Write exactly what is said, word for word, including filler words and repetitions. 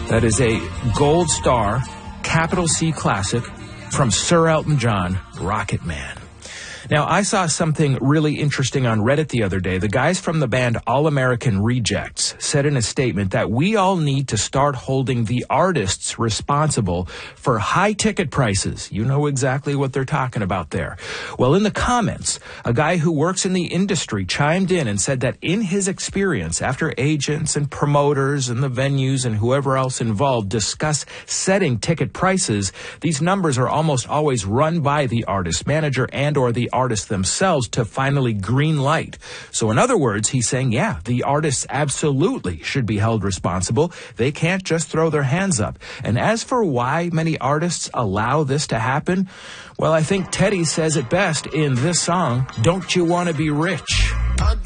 That is a gold star, capital C classic from Sir Elton John, Rocket Man. Now, I saw something really interesting on Reddit the other day. The guys from the band All American Rejects said in a statement that we all need to start holding the artists responsible for high ticket prices. You know exactly what they're talking about there. Well, in the comments, a guy who works in the industry chimed in and said that in his experience, after agents and promoters and the venues and whoever else involved discuss setting ticket prices, these numbers are almost always run by the artist manager and or the artists themselves to finally green light. So in other words, he's saying, yeah, the artists absolutely should be held responsible. They can't just throw their hands up. And as for why many artists allow this to happen, well, I think Teddy says it best in this song, Don't You Want to Be Rich?